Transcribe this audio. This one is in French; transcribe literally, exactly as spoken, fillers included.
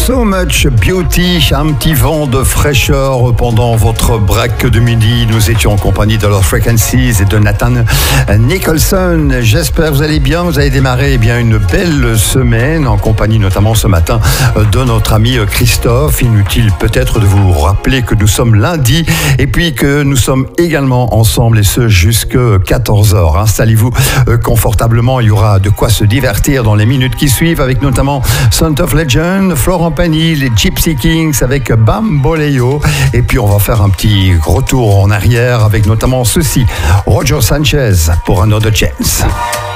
So Much Beauty, un petit vent de fraîcheur pendant votre break de midi. Nous étions en compagnie de Lost Frequencies et de Nathan Nicholson. J'espère que vous allez bien. Vous avez démarré eh bien une belle semaine en compagnie notamment ce matin de notre ami Christophe. Inutile peut-être de vous rappeler que nous sommes lundi et puis que nous sommes également ensemble et ce jusqu'à quatorze heures. Installez-vous confortablement. Il y aura de quoi se divertir dans les minutes qui suivent avec notamment Son of Legend, Florent Pagny, les Gypsy Kings avec Bamboleo. Et puis on va faire un petit retour en arrière avec notamment ceci, Roger Sanchez pour Another Chance.